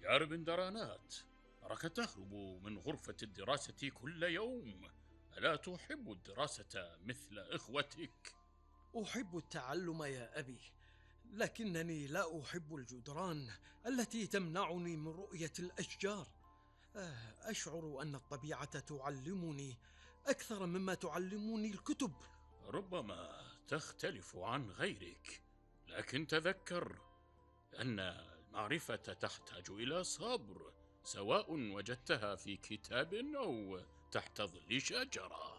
يا ربندرانات، أراك تهرب من غرفة الدراسة كل يوم. ألا تحب الدراسة مثل إخوتك؟ أحب التعلم يا أبي، لكنني لا أحب الجدران التي تمنعني من رؤية الأشجار. أشعر أن الطبيعة تعلمني أكثر مما تعلمني الكتب. ربما تختلف عن غيرك، لكن تذكر أن المعرفة تحتاج إلى صبر، سواء وجدتها في كتاب أو تحت ظل شجرة.